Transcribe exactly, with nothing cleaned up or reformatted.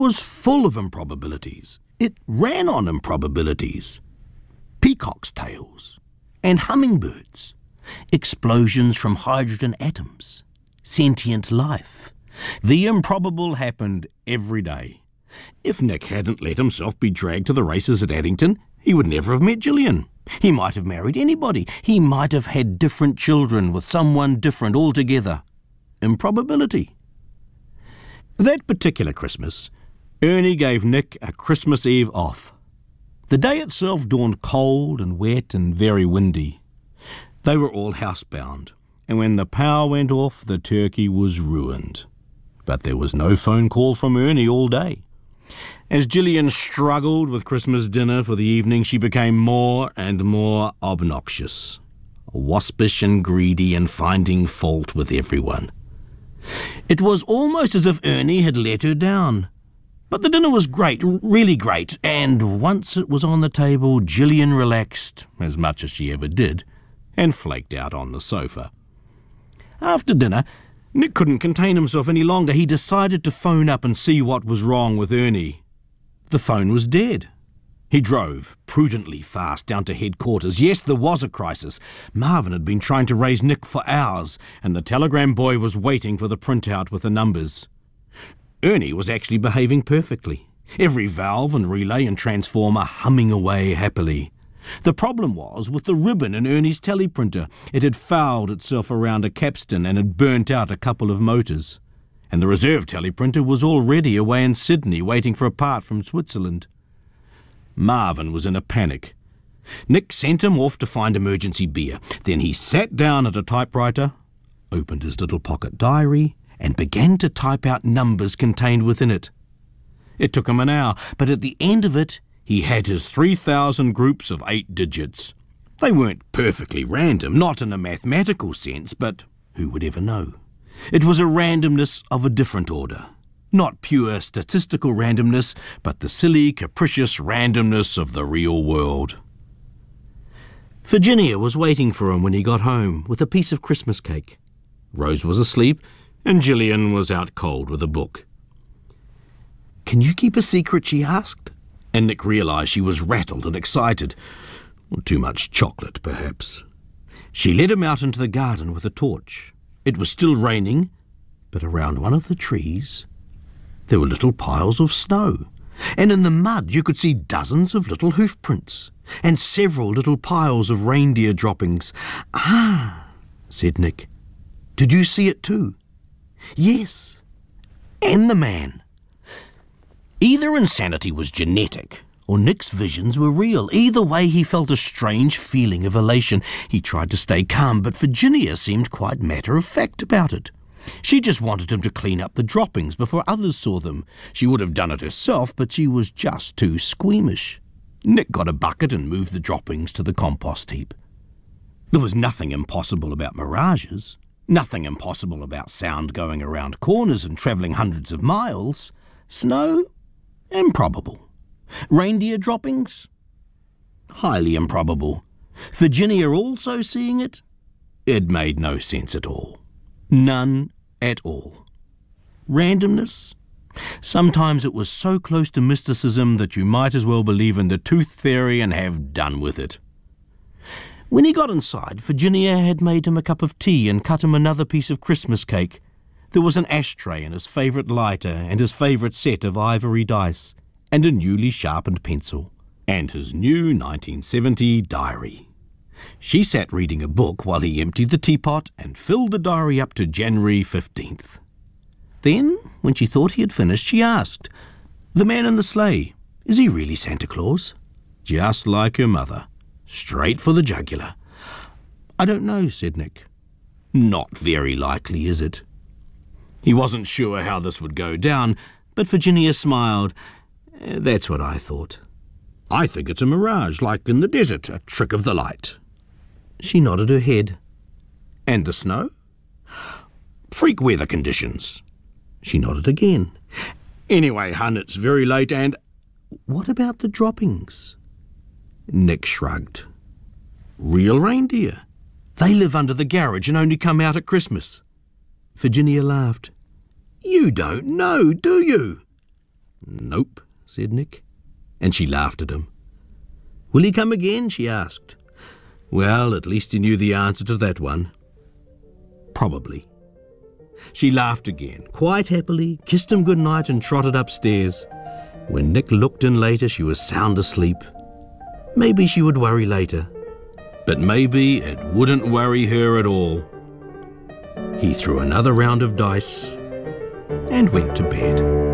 was full of improbabilities. It ran on improbabilities. Peacocks' tails and hummingbirds, explosions from hydrogen atoms, sentient life. The improbable happened every day. If Nick hadn't let himself be dragged to the races at Addington, he would never have met Gillian. He might have married anybody. He might have had different children with someone different altogether. Improbability. That particular Christmas, Ernie gave Nick a Christmas Eve off. The day itself dawned cold and wet and very windy. They were all housebound, and when the power went off, the turkey was ruined. But there was no phone call from Ernie all day. As Gillian struggled with Christmas dinner for the evening, she became more and more obnoxious, waspish and greedy and finding fault with everyone. It was almost as if Ernie had let her down. But the dinner was great, really great, and once it was on the table, Gillian relaxed, as much as she ever did, and flaked out on the sofa. After dinner, Nick couldn't contain himself any longer. He decided to phone up and see what was wrong with Ernie. The phone was dead. He drove prudently fast down to headquarters. Yes, there was a crisis. Marvin had been trying to raise Nick for hours, and the telegram boy was waiting for the printout with the numbers. Ernie was actually behaving perfectly, every valve and relay and transformer humming away happily. The problem was with the ribbon in Ernie's teleprinter. It had fouled itself around a capstan and had burnt out a couple of motors. And the reserve teleprinter was already away in Sydney waiting for a part from Switzerland. Marvin was in a panic. Nick sent him off to find emergency beer. Then he sat down at a typewriter, opened his little pocket diary, and began to type out numbers contained within it. It took him an hour, but at the end of it, he had his three thousand groups of eight digits. They weren't perfectly random, not in a mathematical sense, but who would ever know? It was a randomness of a different order. Not pure statistical randomness, but the silly, capricious randomness of the real world. Virginia was waiting for him when he got home with a piece of Christmas cake. Rose was asleep, and Gillian was out cold with a book. "Can you keep a secret?" she asked, and Nick realised she was rattled and excited. Too much chocolate, perhaps. She led him out into the garden with a torch. It was still raining, but around one of the trees there were little piles of snow, and in the mud you could see dozens of little hoof prints, and several little piles of reindeer droppings. "Ah," said Nick. "Did you see it too?" "Yes, and the man." Either insanity was genetic, or Nick's visions were real. Either way, he felt a strange feeling of elation. He tried to stay calm, but Virginia seemed quite matter-of-fact about it. She just wanted him to clean up the droppings before others saw them. She would have done it herself, but she was just too squeamish. Nick got a bucket and moved the droppings to the compost heap. There was nothing impossible about mirages. Nothing impossible about sound going around corners and travelling hundreds of miles. Snow? Improbable. Reindeer droppings? Highly improbable. Virginia also seeing it? It made no sense at all. None at all. Randomness? Sometimes it was so close to mysticism that you might as well believe in the tooth fairy and have done with it. When he got inside, Virginia had made him a cup of tea and cut him another piece of Christmas cake. There was an ashtray and his favourite lighter and his favourite set of ivory dice and a newly sharpened pencil and his new nineteen seventy diary. She sat reading a book while he emptied the teapot and filled the diary up to January fifteenth. Then, when she thought he had finished, she asked, "The man in the sleigh, is he really Santa Claus?" Just like her mother. Straight for the jugular. "I don't know," said Nick. "Not very likely, is it?" He wasn't sure how this would go down, but Virginia smiled. "That's what I thought. I think it's a mirage, like in the desert, a trick of the light." She nodded her head. "And the snow?" "Freak weather conditions." She nodded again. "Anyway, hun, it's very late and—" "What about the droppings?" Nick shrugged. "Real reindeer. They live under the garage and only come out at Christmas." Virginia laughed. "You don't know, do you?" "Nope," said Nick, and she laughed at him. "Will he come again?" she asked. Well, at least he knew the answer to that one. Probably. She laughed again, quite happily, kissed him good night and trotted upstairs. When Nick looked in later, she was sound asleep. Maybe she would worry later, but maybe it wouldn't worry her at all. He threw another round of dice and went to bed.